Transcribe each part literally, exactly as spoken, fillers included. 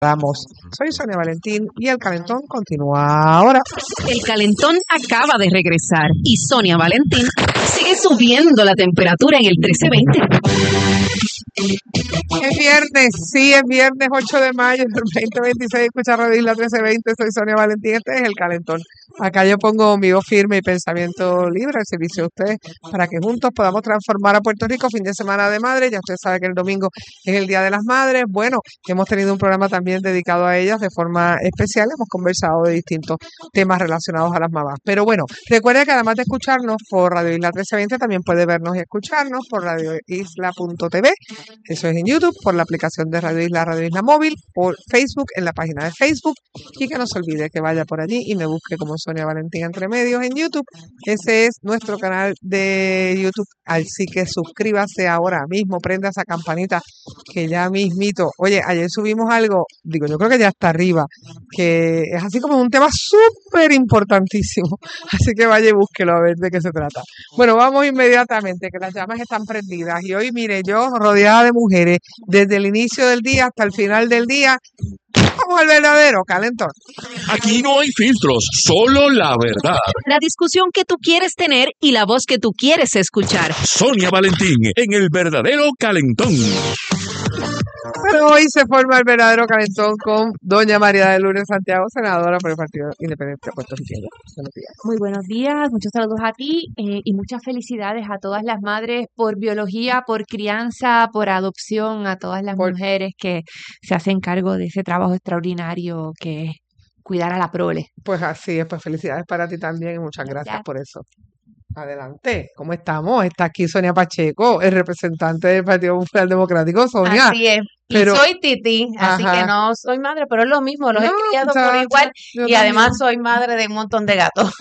Vamos, soy Sonia Valentín y el calentón continúa ahora. El calentón acaba de regresar y Sonia Valentín sigue subiendo la temperatura en el trece veinte. Es viernes, sí, es viernes ocho de mayo del veinte veintiséis. Escucha Radio Isla trece veinte, soy Sonia Valentín, este es el calentón. Acá yo pongo mi voz firme y pensamiento libre al servicio de ustedes para que juntos podamos transformar a Puerto Rico. Fin de semana de madres, ya usted sabe que el domingo es el Día de las Madres. Bueno, hemos tenido un programa también dedicado a ellas de forma especial. Hemos conversado de distintos temas relacionados a las mamás. Pero bueno, recuerde que además de escucharnos por Radio Isla trece veinte, también puede vernos y escucharnos por radio isla punto t v. Eso es en YouTube, por la aplicación de Radio Isla, Radio Isla Móvil, por Facebook, en la página de Facebook. Y que no se olvide que vaya por allí y me busque como Sonia Valentín Entre Medios en YouTube. Ese es nuestro canal de YouTube. Así que suscríbase ahora mismo, prenda esa campanita que ya mismito. Oye, ayer subimos algo, digo, yo creo que ya está arriba, que es así como un tema súper importantísimo. Así que vaya y búsquelo a ver de qué se trata. Bueno, vamos inmediatamente, que las llamas están prendidas. Y hoy, mire, yo rodeada de mujeres, desde el inicio del día hasta el final del día, como el verdadero calentón. Aquí no hay filtros, solo la verdad. La discusión que tú quieres tener y la voz que tú quieres escuchar. Sonia Valentín en el verdadero calentón. Pero hoy se forma el verdadero calentón con doña María de Lourdes Santiago, senadora por el Partido Independiente Puertorriqueño. Buenos días. Muy buenos días, muchos saludos a ti eh, y muchas felicidades a todas las madres por biología, por crianza, por adopción, a todas las Por- mujeres que se hacen cargo de ese trabajo extraordinario que es cuidar a la prole. Pues así es, pues felicidades para ti también y muchas gracias Gracias. por eso. Adelante, ¿cómo estamos? Está aquí Sonia Pacheco, el representante del Partido Popular Democrático. Sonia, Así es. Y pero- soy Titi, así Ajá. que no soy madre, pero es lo mismo, los he No, criado por muchacha, igual yo y además también. soy madre de un montón de gatos.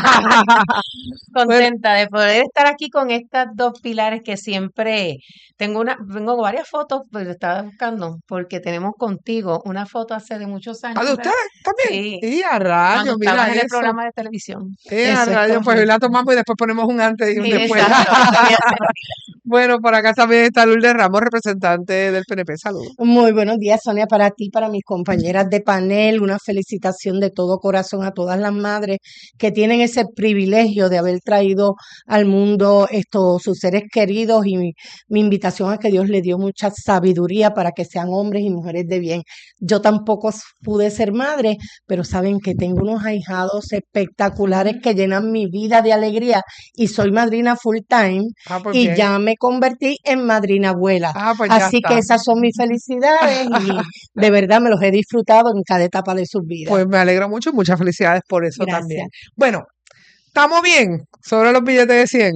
Contenta de poder estar aquí con estas dos pilares que siempre tengo una, tengo varias fotos, pues estaba buscando, porque tenemos contigo una foto hace de muchos años. ¿Ah, de ¿verdad? usted también? Sí. Y a Cuando rayos, estabas mira en el eso. programa de televisión. Eh, a Eso es rayos, pues hoy correcto. la tomamos y después ponemos un antes y un Sí, después. exacto. Todavía se me olvida. Bueno, por acá también está Lourdes Ramos, representante del P N P. Saludos. Muy buenos días, Sonia, para ti, para mis compañeras de panel. Una felicitación de todo corazón a todas las madres que tienen ese privilegio de haber traído al mundo estos sus seres queridos y mi, mi invitación a que Dios le dio mucha sabiduría para que sean hombres y mujeres de bien. Yo tampoco s- pude ser madre, pero saben que tengo unos ahijados espectaculares que llenan mi vida de alegría y soy madrina full time Ah, pues y bien. ya me convertí en madrina abuela. Ah, pues ya Así está. que esas son mis felicidades y de verdad me los he disfrutado en cada etapa de sus vidas. Pues me alegro mucho y muchas felicidades por eso Gracias. también. Bueno, ¿estamos bien sobre los billetes de cien?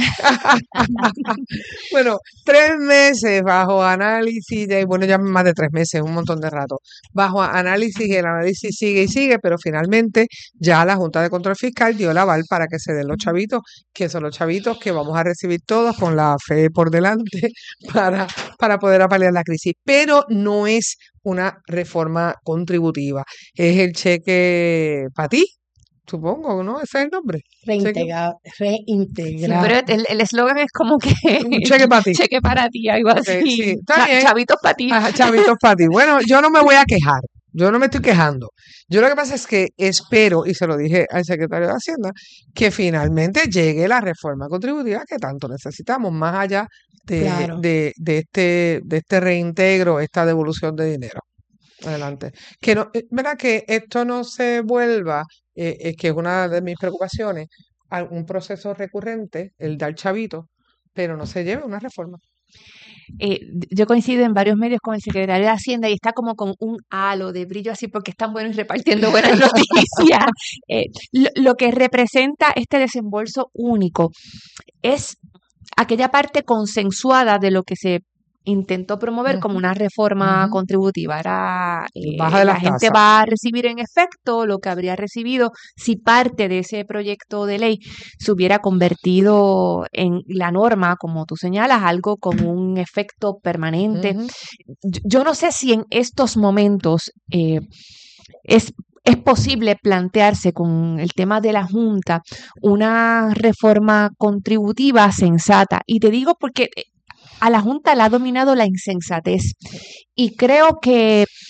Bueno, tres meses bajo análisis, de, bueno, ya más de tres meses, un montón de rato, bajo a- análisis y el análisis sigue y sigue, pero finalmente ya la Junta de Control Fiscal dio el aval para que se den los chavitos, que son los chavitos que vamos a recibir todos con la fe por delante para, para poder apalear la crisis. Pero no es una reforma contributiva, es el cheque para ti, supongo, ¿no? Ese es el nombre. Reintegra- Sí, reintegrar. pero el el eslogan es como que Un cheque para ti. cheque para ti, algo Ok, así. sí, está Cha- bien. chavitos para ti. Ajá, chavitos para ti. Bueno, yo no me voy a quejar. Yo no me estoy quejando. Yo lo que pasa es que espero, y se lo dije al secretario de Hacienda, que finalmente llegue la reforma contributiva que tanto necesitamos, más allá de, Claro. de, de este, de este reintegro, esta devolución de dinero. Adelante. Que no, eh, ¿verdad? Que esto no se vuelva, eh, es que es una de mis preocupaciones, a un proceso recurrente, el dar chavito, pero no se lleve una reforma. Eh, yo coincido en varios medios con el secretario de Hacienda y está como con un halo de brillo así porque es tan bueno y repartiendo buenas noticias. Eh, lo, lo que representa este desembolso único es aquella parte consensuada de lo que se intentó promover como Ujú, una reforma ujú. contributiva. Era, eh, Baja de la las gente tasas. va a recibir en efecto lo que habría recibido si parte de ese proyecto de ley se hubiera convertido en la norma, como tú señalas, algo con un efecto permanente. Ujú. Yo yo no sé si en estos momentos eh, es, es posible plantearse con el tema de la Junta una reforma contributiva sensata. Y te digo porque eh, a la Junta la ha dominado la insensatez. Y creo que